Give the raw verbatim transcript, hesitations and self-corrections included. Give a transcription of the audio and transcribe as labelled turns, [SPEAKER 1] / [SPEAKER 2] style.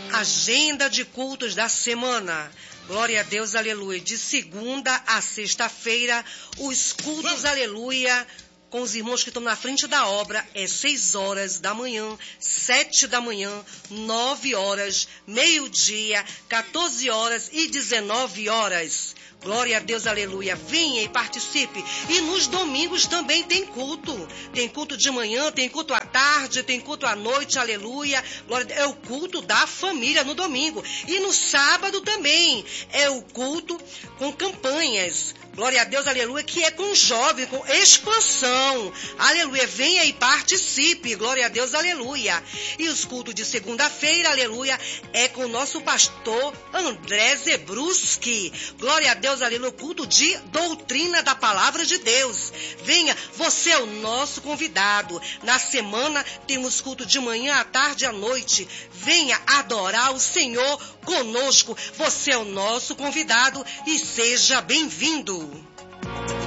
[SPEAKER 1] Agenda de cultos da semana. Glória a Deus, aleluia. De segunda a sexta-feira, os cultos, aleluia, com os irmãos que estão na frente da obra, é seis horas da manhã, sete da manhã, nove horas, meio-dia, quatorze horas e dezenove horas. Glória a Deus, aleluia. Venha e participe. E nos domingos também tem culto. Tem culto de manhã, tem culto à tarde, tem culto à noite, aleluia. Glória a Deus. É o culto da família no domingo. E no sábado também é o culto com campanhas. Glória a Deus, aleluia, que é com jovem, com expansão. Aleluia, venha e participe. Glória a Deus, aleluia. E os cultos de segunda-feira, aleluia, é com o nosso pastor André Zebruski. Glória a Deus, aleluia, culto de doutrina da palavra de Deus. Venha, você é o nosso convidado. Na semana temos culto de manhã, à tarde e à noite. Venha adorar o Senhor conosco. Você é o nosso convidado e seja bem-vindo.